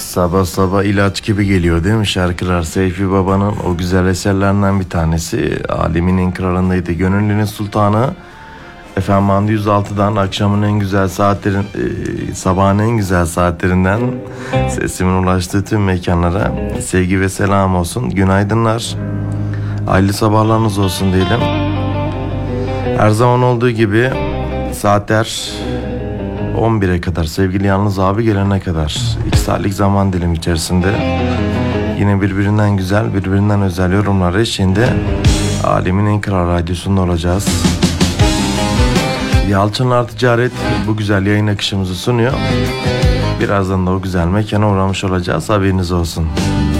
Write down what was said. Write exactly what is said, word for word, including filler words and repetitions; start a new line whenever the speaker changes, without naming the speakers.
Sabah sabah ilaç gibi geliyor değil mi şarkılar? Seyfi Baba'nın o güzel eserlerinden bir tanesi. Alemin kralındaydı. Gönüllünün sultanı. Efendim Hande yüz altıdan akşamın en güzel saatlerin, e, sabahın en güzel saatlerinden sesimin ulaştığı tüm mekanlara sevgi ve selam olsun. Günaydınlar. Hayırlı sabahlarınız olsun diyelim. Her zaman olduğu gibi saatler on bire kadar, sevgili Yalnız abi gelene kadar iki saatlik zaman dilimi içerisinde yine birbirinden güzel, birbirinden özel yorumlar eşliğinde Alemin en kral radyosunda olacağız. Yalçınlar Ticaret bu güzel yayın akışımızı sunuyor. Birazdan da o güzel mekana uğramış olacağız, haberiniz olsun.